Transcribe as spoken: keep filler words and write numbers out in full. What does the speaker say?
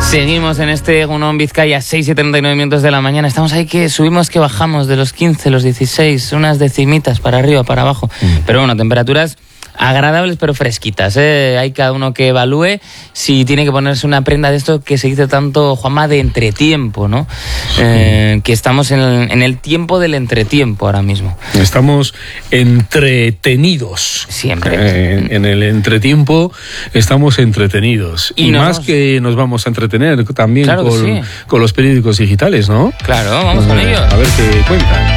Seguimos en este Egunon Vizcaya, seis y treinta y nueve minutos de la mañana. Estamos ahí que subimos, que bajamos de los quince, los dieciséis, unas decimitas para arriba, para abajo. Mm. Pero bueno, temperaturas agradables pero fresquitas, ¿eh? Hay cada uno que evalúe si tiene que ponerse una prenda de esto que se dice tanto, Juanma, de entretiempo, ¿no? Sí. Eh, que estamos en el, en el tiempo del entretiempo ahora mismo. Estamos entretenidos. Siempre. Eh, en el entretiempo estamos entretenidos. Y, y más vamos... que nos vamos a entretener también, claro, con, sí, con los periódicos digitales, ¿no? Claro, vamos, vamos con ellos. A ver qué cuentan.